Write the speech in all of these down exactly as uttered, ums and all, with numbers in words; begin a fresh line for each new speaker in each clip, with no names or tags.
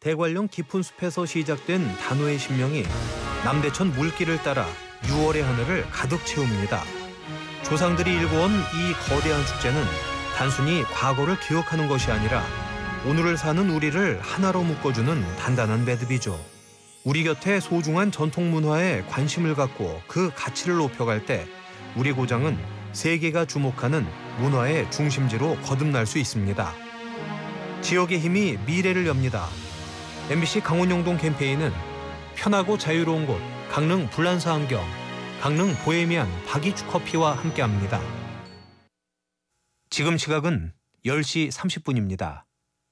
대관령 깊은 숲에서 시작된 단호의 신명이 남대천 물길을 따라 유월의 하늘을 가득 채웁니다. 조상들이 일궈온 이 거대한 축제는 단순히 과거를 기억하는 것이 아니라 오늘을 사는 우리를 하나로 묶어주는 단단한 매듭이죠. 우리 곁에 소중한 전통 문화에 관심을 갖고 그 가치를 높여갈 때 우리 고장은 세계가 주목하는 문화의 중심지로 거듭날 수 있습니다. 지역의 힘이 미래를 엽니다. 엠비씨 강원영동 캠페인은 편하고 자유로운 곳 강릉 불란서 안경, 강릉 보헤미안 박이추 커피와 함께합니다. 지금 시각은 열 시 삼십 분입니다.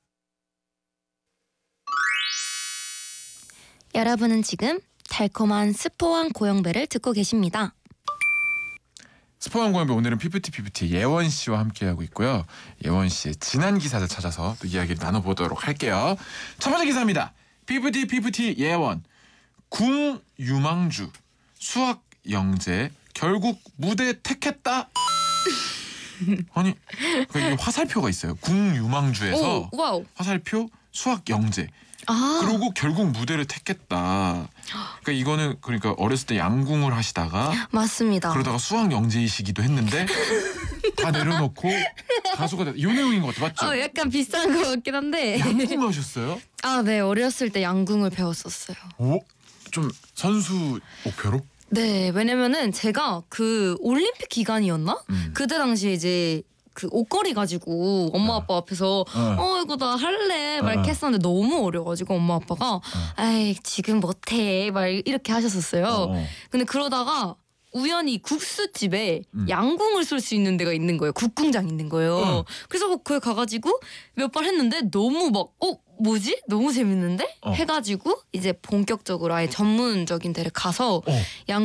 여러분은 지금 달콤한 스포왕 고영배를 듣고 계십니다.
스포왕 고영배, 오늘은 피프티 피프티 예원 씨와 함께하고 있고요. 예원 씨의 지난 기사를 찾아서 또 이야기를 나눠보도록 할게요. 첫 번째 기사입니다. 피프티 피프티 예원. 궁 유망주 수학 영재 결국 무대 택했다. 아니, 이게 화살표가 있어요. 궁 유망주에서
오, 와우.
화살표 수학 영재.
아.
그러고 결국 무대를 택했다. 그러니까 이거는 그러니까 어렸을 때 양궁을 하시다가
맞습니다.
그러다가 수학 영재이시기도 했는데 다 내려놓고 가수가 됐다. 이 내용인 것 같아, 맞죠?
어, 약간 비슷한 것 같긴 한데.
양궁 하셨어요?
아, 네. 어렸을 때 양궁을 배웠었어요.
오? 좀 선수 목표로?
네. 왜냐면은 제가 그 올림픽 기간이었나?
음.
그때 당시에 이제 그 옷걸이 가지고 엄마
어.
아빠 앞에서
어.
어 이거 나 할래 막
어.
이렇게 했었는데 너무 어려가지고 엄마 아빠가 아이 지금 못해 막 이렇게 하셨었어요.
어.
근데 그러다가 우연히 국수집에
음.
양궁을 쏠 수 있는 데가 있는 거예요. 국궁장 있는 거예요.
어.
그래서 거기 가가지고 몇 번 했는데 너무 막 어? 뭐지? 너무 재밌는데?
어.
해가지고 이제 본격적으로 아예 전문적인 데를 가서
어.
양